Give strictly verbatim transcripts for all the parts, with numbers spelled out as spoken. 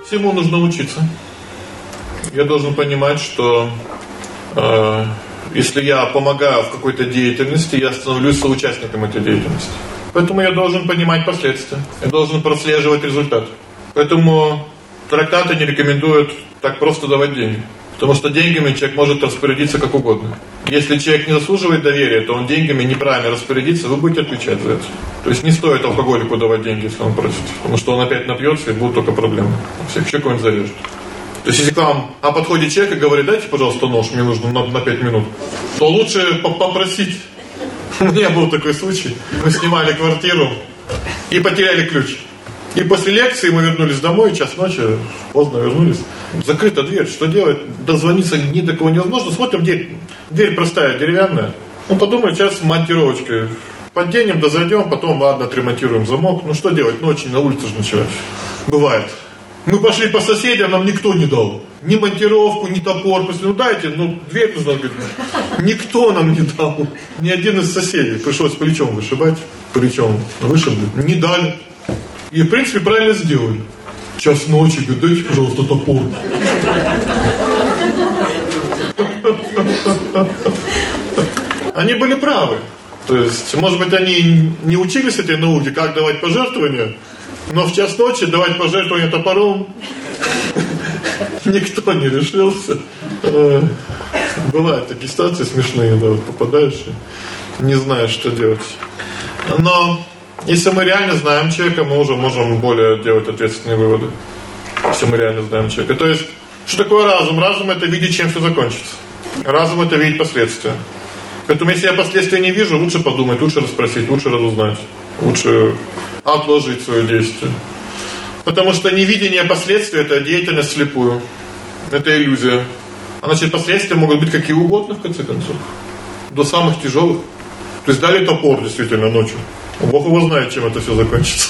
Всему нужно учиться. Я должен понимать, что э, если я помогаю в какой-то деятельности, я становлюсь соучастником этой деятельности. Поэтому я должен понимать последствия. Я должен прослеживать результат. Поэтому трактаты не рекомендуют так просто давать деньги. Потому что деньгами человек может распорядиться как угодно. Если человек не заслуживает доверия, то он деньгами неправильно распорядится, вы будете отвечать за это. То есть не стоит алкоголику давать деньги, если он просит. Потому что он опять напьется, и будут только проблемы. Всех еще кого-нибудь зарежет. То есть если к вам о подходе человека говорит: дайте, пожалуйста, нож, мне нужно на, на пять минут, то лучше попросить. У меня был такой случай. Мы снимали квартиру и потеряли ключ. И после лекции мы вернулись домой, час ночи, поздно вернулись. Закрыта дверь, что делать? Дозвониться ни до кого невозможно. Смотрим, дверь, дверь простая, деревянная. Ну, подумали, сейчас монтировочкой подденем, да зайдем, потом, ладно, отремонтируем замок. Ну, что делать? Ночью на улице же ночевать. Бывает. Мы пошли по соседям, нам никто не дал. Ни монтировку, ни топор. Ну, дайте, ну, дверь нужно, говорит. Никто нам не дал. Ни один из соседей. Пришлось плечом вышибать. Плечом вышибли. Не дали. И, в принципе, правильно сделали. Час ночи, говорит, дайте, пожалуйста, топор. Они были правы. То есть, может быть, они не учились этой науке, как давать пожертвования, но в час ночи давать пожертвования топором никто не решился. Бывают такие ситуации смешные, да, вот попадаешь и не знаешь, что делать. Но если мы реально знаем человека, мы уже можем более делать ответственные выводы. Если мы реально знаем человека. То есть, что такое разум? Разум — это видеть, чем все закончится. Разум — это видеть последствия. Поэтому, если я последствия не вижу, лучше подумать, лучше расспросить, лучше разузнать, лучше отложить свое действие. Потому что невидение последствий — это деятельность слепую. Это иллюзия. А значит, последствия могут быть какие угодно, в конце концов. До самых тяжелых. То есть дали топор действительно ночью. Бог его знает, чем это все закончится.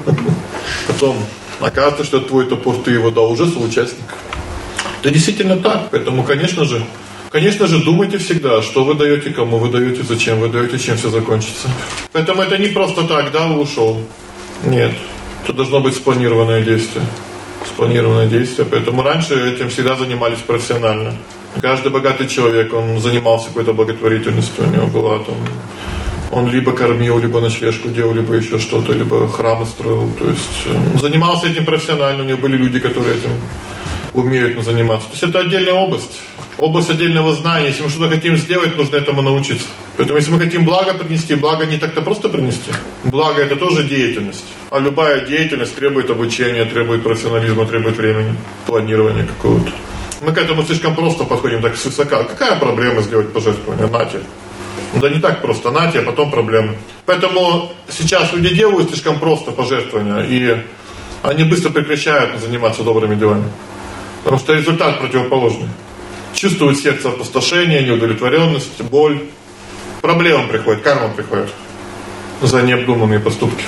Потом оказывается, что это твой топор, ты его дал, уже соучастник. Это действительно так. Поэтому, конечно же, конечно же, думайте всегда, что вы даете, кому вы даете, зачем вы даете, чем все закончится. Поэтому это не просто так, да, ушел. Нет. Это должно быть спланированное действие. Спланированное действие. Поэтому раньше этим всегда занимались профессионально. Каждый богатый человек, он занимался какой-то благотворительностью, у него была там... Он либо кормил, либо ночлежку делал, либо еще что-то, либо храмы строил. То есть он занимался этим профессионально, у него были люди, которые этим умеют заниматься. То есть это отдельная область. Область отдельного знания. Если мы что-то хотим сделать, нужно этому научиться. Поэтому если мы хотим благо принести, благо не так-то просто принести. Благо — это тоже деятельность. А любая деятельность требует обучения, требует профессионализма, требует времени, планирования какого-то. Мы к этому слишком просто подходим, так свысока. Какая проблема сделать пожертвование? Нате. Да не так просто, нате, а потом проблемы. Поэтому сейчас люди делают слишком просто пожертвования, и они быстро прекращают заниматься добрыми делами. Потому что результат противоположный. Чувствуют сердце опустошение, неудовлетворенность, боль. Проблемы приходят, карма приходит за необдуманные поступки.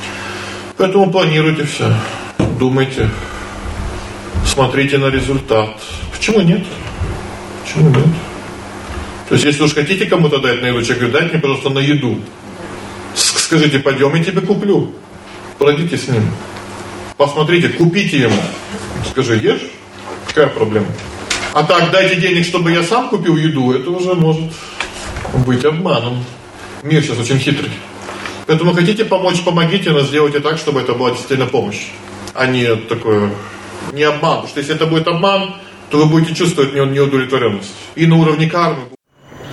Поэтому планируйте все, думайте, смотрите на результат. Почему нет? Почему нет? То есть, если уж хотите кому-то дать на еду, человек говорит: дайте мне, пожалуйста, на еду. Скажите: пойдем, я тебе куплю. Пройдите с ним. Посмотрите, купите ему. Скажи: ешь? Какая проблема? А так, дайте денег, чтобы я сам купил еду, это уже может быть обманом. Мир сейчас очень хитрый. Поэтому хотите помочь, помогите, но сделайте так, чтобы это была действительно помощь. А не такое, не обман. Потому что если это будет обман, то вы будете чувствовать неудовлетворенность. И на уровне кармы.